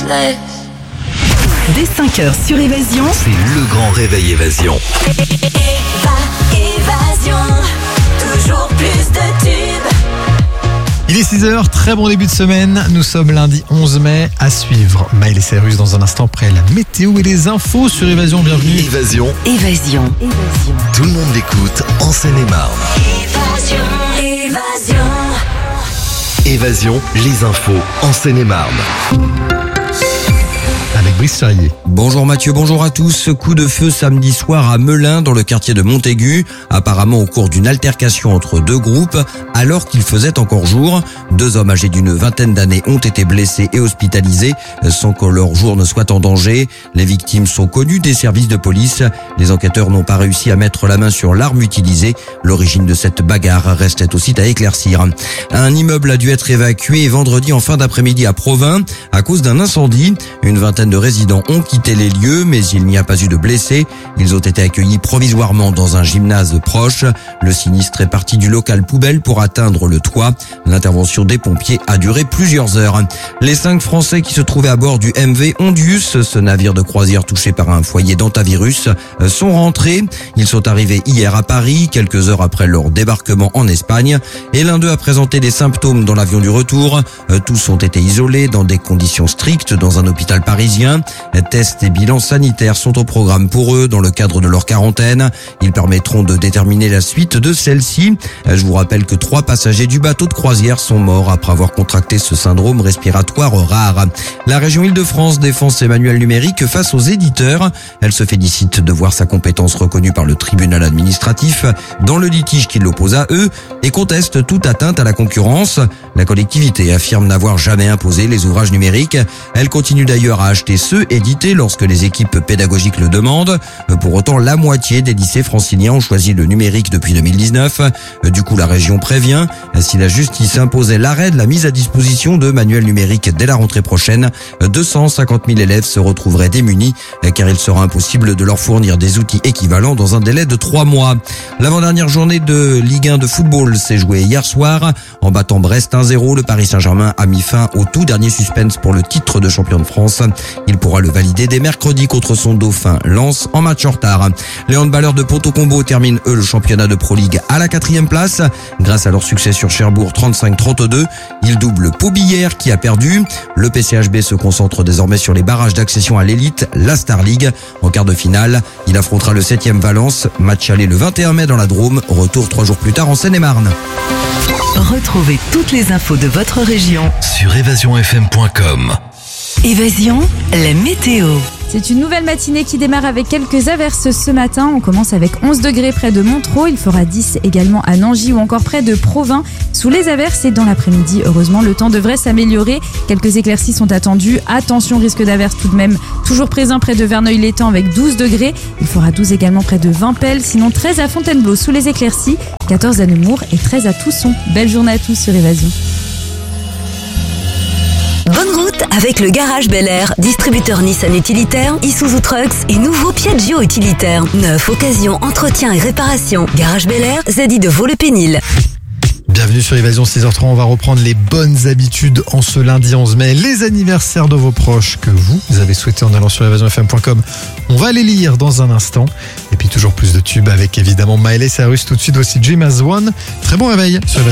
restless. Dès 5h sur Évasion, C'est le grand réveil Évasion. Évasion, toujours plus de tubes. Il est 6h, très bon début de semaine. Nous sommes lundi 11 mai. À suivre Miley Cyrus dans un instant après la météo et les infos sur Évasion. Bienvenue. Évasion, Évasion. tout le monde l'écoute en Seine-et-Marne. Évasion. Évasion, les infos en Seine-et-Marne. Avec Brice Charrier. Bonjour Mathieu, bonjour à tous. Coup de feu samedi soir à Melun dans le quartier de Montaigu, apparemment au cours d'une altercation entre deux groupes alors qu'il faisait encore jour. Deux hommes âgés d'une vingtaine d'années ont été blessés et hospitalisés sans que leur jour ne soit en danger. Les victimes sont connues des services de police. Les enquêteurs n'ont pas réussi à mettre la main sur l'arme utilisée. L'origine de cette bagarre restait aussi à éclaircir. Un immeuble a dû être évacué vendredi en fin d'après-midi à Provins à cause d'un incendie. Une vingtaine de résidents ont quitté les lieux, mais il n'y a pas eu de blessés. Ils ont été accueillis provisoirement dans un gymnase proche. Le sinistre est parti du local poubelle pour atteindre le toit. L'intervention des pompiers a duré plusieurs heures. Les 5 Français qui se trouvaient à bord du MV Ondius, ce navire de croisière touché par un foyer d'hantavirus, sont rentrés. Ils sont arrivés hier à Paris, quelques heures après leur débarquement en Espagne. Et l'un d'eux a présenté des symptômes dans l'avion du retour. Tous ont été isolés dans des conditions strictes dans un hôpital parisien. Tests et bilans sanitaires sont au programme pour eux dans le cadre de leur quarantaine. Ils permettront de déterminer la suite de celle-ci. Je vous rappelle que 3 passagers du bateau de croisière sont morts après avoir contracté ce syndrome respiratoire rare. La région Île-de-France défend ses manuels numériques face aux éditeurs. Elle se félicite de voir sa compétence reconnue par le tribunal administratif dans le litige qui l'oppose à eux et conteste toute atteinte à la concurrence. La collectivité affirme n'avoir jamais imposé les ouvrages numériques. Elle continue d'ailleurs à acheter ceux édités lorsque les équipes pédagogiques le demandent. Pour autant, la moitié des lycées franciliens ont choisi le numérique depuis 2019. Du coup, la région prévient, si la justice imposait l'arrêt de la mise à disposition de manuels numériques dès la rentrée prochaine, 250 000 élèves se retrouveraient démunis car il sera impossible de leur fournir des outils équivalents dans un délai de 3 mois. L'avant-dernière journée de Ligue 1 de football s'est jouée hier soir. En battant Brest 1-0, le Paris Saint-Germain a mis fin au tout dernier suspense pour le titre de champion de France. Il pourra le valider dès mercredi contre son dauphin Lens en match en retard. Les handballeurs de Ponto-Combo terminent eux le championnat de Pro League à la 4e place. Grâce à leur succès sur Cherbourg 35-32, ils doublent Pau-Billère qui a perdu. Le PCHB se concentre désormais sur les barrages d'accession à l'élite, la Star League. En quart de finale, il affrontera le 7e Valence. Match aller le 21 mai dans la Drôme. Retour 3 jours plus tard en Seine-et-Marne. Retrouvez toutes les infos de votre région. Sur évasionfm.com. Évasion, la météo. C'est une nouvelle matinée qui démarre avec quelques averses ce matin. On commence avec 11 degrés près de Montereau. Il fera 10 également à Nangy ou encore près de Provins. Sous les averses et dans l'après-midi, heureusement, le temps devrait s'améliorer. Quelques éclaircies sont attendues. Attention, risque d'averse tout de même toujours présent près de Verneuil-l'Étang avec 12 degrés. Il fera 12 également près de Vimpel. Sinon 13 à Fontainebleau sous les éclaircies, 14 à Nemours et 13 à Tousson. Belle journée à tous sur Évasion. Bonne route avec le Garage Bel Air, distributeur Nissan utilitaire, Isuzu Trucks et nouveau Piaggio utilitaire. Neuf, occasion, entretien et réparation. Garage Bel Air, ZI de Vaux-le-Pénil. Bienvenue sur Évasion 6h03. On va reprendre les bonnes habitudes en ce lundi 11 mai. Les anniversaires de vos proches que vous avez souhaité en allant sur évasionfm.com. On va les lire dans un instant. Et puis toujours plus de tubes avec évidemment Miley Cyrus tout de suite. Voici Dream as One. Très bon réveil sur Évasion.